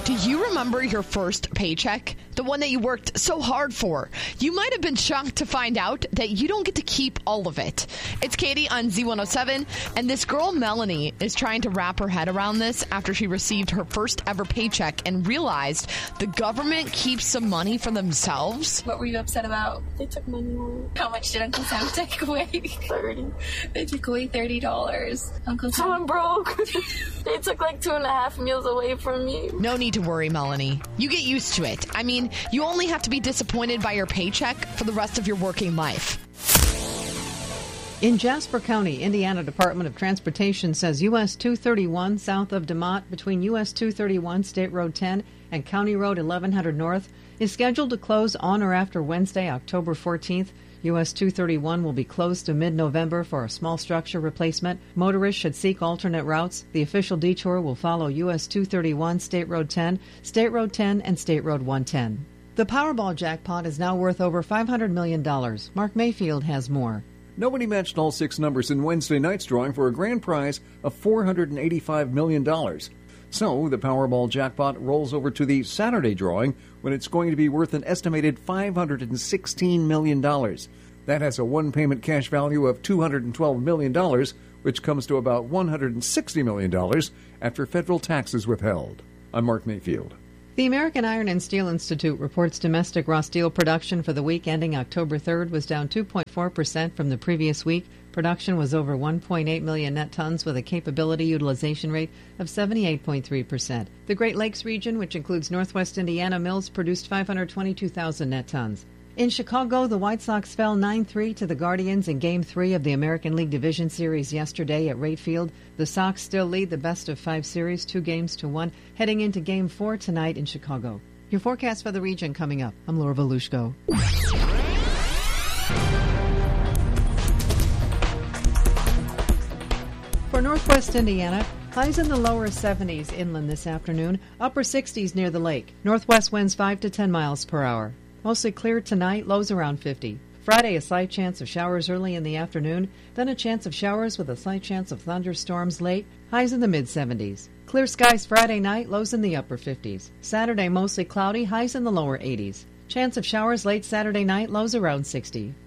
Do you remember your first paycheck? The one that you worked so hard for? You might have been shocked to find out that you don't get to keep all of it. It's Katie on Z107, and this girl, Melanie, is trying to wrap her head around this after she received her first ever paycheck and realized the government keeps some money for themselves. What were you upset about? They took money away. How much did Uncle Sam take away? 30. They took away $30. Uncle Sam. So I'm broke. They took like 2.5 meals away from me. No need to worry, Melanie. You get used to it. I mean, you only have to be disappointed by your paycheck for the rest of your working life. In Jasper County, Indiana Department of Transportation says US 231 south of DeMotte between US 231 State Road 10 and County Road 1100 North is scheduled to close on or after Wednesday, October 14th. US 231 will be closed to mid-November for a small structure replacement. Motorists should seek alternate routes. The official detour will follow US 231, State Road 10, State Road 10, and State Road 110. The Powerball jackpot is now worth over $500 million. Mark Mayfield has more. Nobody matched all 6 numbers in Wednesday night's drawing for a grand prize of $485 million. So the Powerball jackpot rolls over to the Saturday drawing when it's going to be worth an estimated $516 million. That has a one-payment cash value of $212 million, which comes to about $160 million after federal taxes withheld. I'm Mark Mayfield. The American Iron and Steel Institute reports domestic raw steel production for the week ending October 3rd was down 2.4% from the previous week. Production was over 1.8 million net tons with a capability utilization rate of 78.3%. The Great Lakes region, which includes Northwest Indiana mills, produced 522,000 net tons. In Chicago, the White Sox fell 9-3 to the Guardians in Game 3 of the American League Division Series yesterday at Wright Field. The Sox still lead the best-of-5 series 2-1, heading into Game 4 tonight in Chicago. Your forecast for the region coming up. I'm Laura Volushko. For Northwest Indiana, highs in the lower 70s inland this afternoon, upper 60s near the lake. Northwest winds 5 to 10 miles per hour. Mostly clear tonight, lows around 50. Friday, a slight chance of showers early in the afternoon, then a chance of showers with a slight chance of thunderstorms late, highs in the mid-70s. Clear skies Friday night, lows in the upper 50s. Saturday, mostly cloudy, highs in the lower 80s. Chance of showers late Saturday night, lows around 60.